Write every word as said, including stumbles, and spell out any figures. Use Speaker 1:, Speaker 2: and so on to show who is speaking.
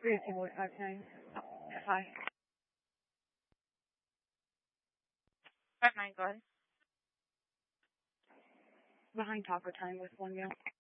Speaker 1: three two one five nine. Hi.
Speaker 2: Five nine, go ahead.
Speaker 1: Behind Taco Time with one meal.